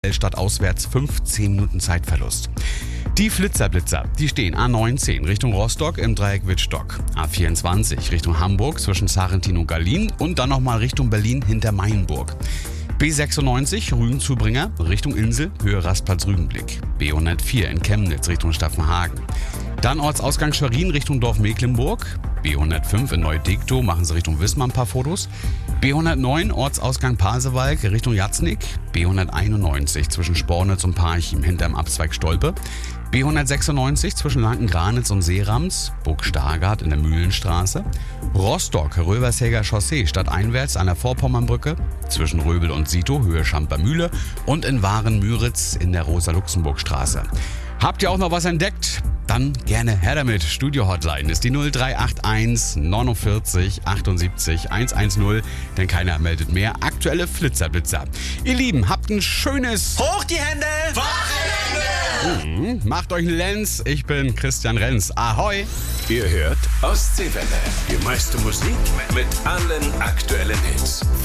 Stadt auswärts 15 Minuten Zeitverlust. Die Flitzer-Blitzer, die stehen A19 Richtung Rostock im Dreieck Wittstock, A24 Richtung Hamburg zwischen Sarrentin und Gallien und dann nochmal Richtung Berlin hinter Mainburg. B96 Rügen-Zubringer Richtung Insel, Höhe Rastplatz Rügenblick. B104 in Chemnitz Richtung Staffenhagen. Dann Ortsausgang Schwerin Richtung Dorf Mecklenburg. B105 in Neu-Degtow machen sie Richtung Wismar ein paar Fotos. B109 Ortsausgang Pasewalk Richtung Jatznick. B191 zwischen Spornitz und Parchim hinterm Abzweig Stolpe. B196 zwischen Lankengranitz und Seerams, Burg Stargard in der Mühlenstraße. Rostock, Rövershäger Chaussee stadteinwärts an der Vorpommernbrücke. Zwischen Röbel und Sito, Höhe Schamper Mühle. Und in Waren-Müritz in der Rosa-Luxemburg-Straße. Habt ihr auch noch was entdeckt? Dann gerne her damit. Studio-Hotline ist die 0381 49 78 110, denn keiner meldet mehr. Aktuelle Flitzer-Blitzer. Ihr Lieben, habt ein schönes Hoch die Hände! Wochenende! Macht euch einen Lenz. Ich bin Christian Renz. Ahoi! Ihr hört Ostseewelle. Die meiste Musik mit allen aktuellen Hits.